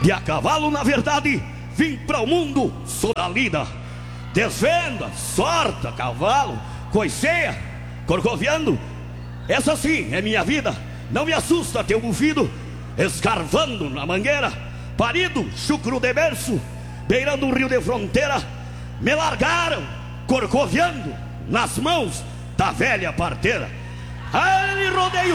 E a cavalo, na verdade, vim para o mundo, sou da lida. Desvenda, sorta, cavalo, coiceia, corcoviando. Essa sim é minha vida. Não me assusta teu bufido, escarvando na mangueira. Parido, chucro de berço, beirando um rio de fronteira. Me largaram, corcoviando nas mãos da velha parteira. Ai, rodeio